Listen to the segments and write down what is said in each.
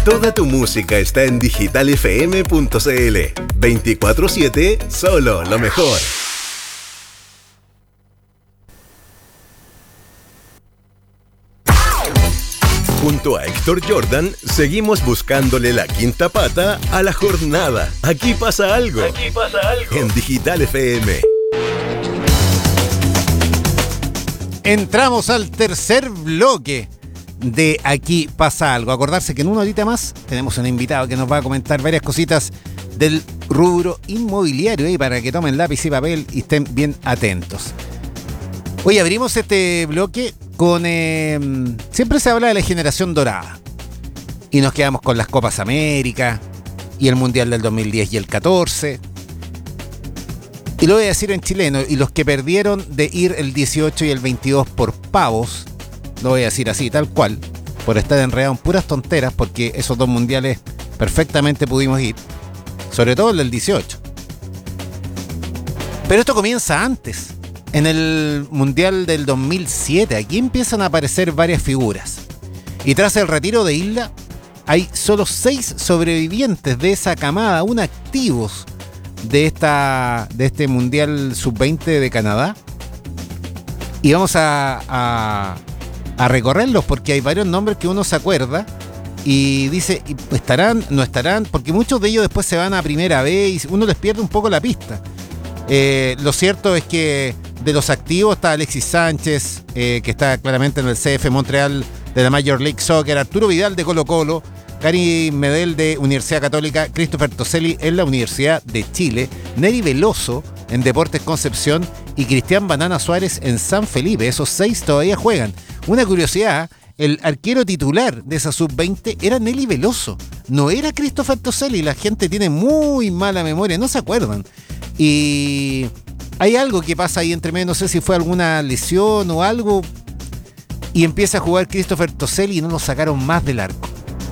Toda tu música está en digitalfm.cl. 24/7, solo lo mejor. Junto a Héctor Jordan, seguimos buscándole la quinta pata a la jornada. Aquí pasa algo. Aquí pasa algo. En Digital FM. Entramos al tercer bloque de Aquí pasa algo. Acordarse que en una horita más tenemos un invitado que nos va a comentar varias cositas del rubro inmobiliario, y para que tomen lápiz y papel y estén bien atentos. Hoy abrimos este bloque con... siempre se habla de la generación dorada y nos quedamos con las Copas América y el Mundial del 2010 y el 14. Y lo voy a decir en chileno, y los que perdieron de ir el 18 y el 22 por pavos, lo voy a decir así, tal cual, por estar enredado en puras tonteras, porque esos dos mundiales perfectamente pudimos ir, sobre todo el del 18. Pero esto comienza antes. En el Mundial del 2007, aquí empiezan a aparecer varias figuras. Y tras el retiro de Isla, hay solo 6 sobrevivientes de esa camada, aún activos de este Mundial Sub-20 de Canadá. Y vamos a recorrerlos, porque hay varios nombres que uno se acuerda y dice, ¿estarán? ¿No estarán? Porque muchos de ellos después se van a primera vez y uno les pierde un poco la pista. Lo cierto es que de los activos está Alexis Sánchez, que está claramente en el CF Montreal de la Major League Soccer, Arturo Vidal de Colo Colo, Gary Medel de Universidad Católica, Christopher Toselli en la Universidad de Chile, Neri Veloso en Deportes Concepción y Cristian Banana Suárez en San Felipe. Esos 6 todavía juegan. Una curiosidad, el arquero titular de esa sub-20 era Neri Veloso, no era Christopher Toselli. La gente tiene muy mala memoria, no se acuerdan. Y hay algo que pasa ahí entre medio, no sé si fue alguna lesión o algo, y empieza a jugar Christopher Toselli y no lo sacaron más del arco.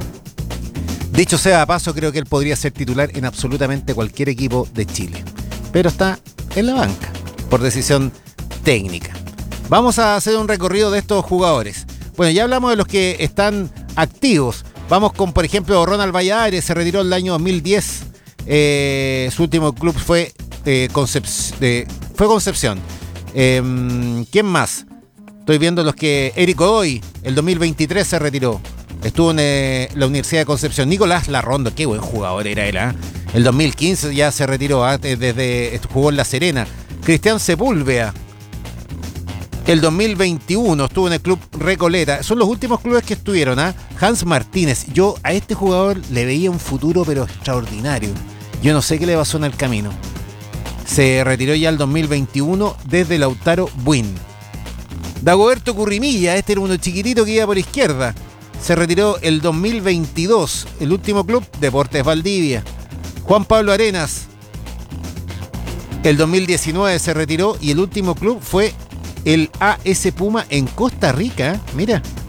Dicho sea a paso, creo que él podría ser titular en absolutamente cualquier equipo de Chile, pero está en la banca por decisión técnica. Vamos a hacer un recorrido de estos jugadores. Bueno, ya hablamos de los que están activos. Vamos con, por ejemplo, Ronald Valladares, se retiró en el año 2010. Su último club fue Concepción. ¿Quién más? Estoy viendo los que... Eric Godoy, el 2023 se retiró. Estuvo en la Universidad de Concepción. Nicolás Larrondo, qué buen jugador era él, ¿eh? El 2015 ya se retiró, jugó en La Serena. Cristian Sepúlveda, el 2021 estuvo en el club Recoleta. Son los últimos clubes que estuvieron, ¿eh? Hans Martínez, yo a este jugador le veía un futuro pero extraordinario. Yo no sé qué le pasó en el camino. Se retiró ya el 2021 desde Lautaro Buin. Dagoberto Currimilla, este era uno chiquitito que iba por izquierda. Se retiró el 2022. El último club, Deportes Valdivia. Juan Pablo Arenas, el 2019 se retiró y el último club fue el AS Puma en Costa Rica. Mira,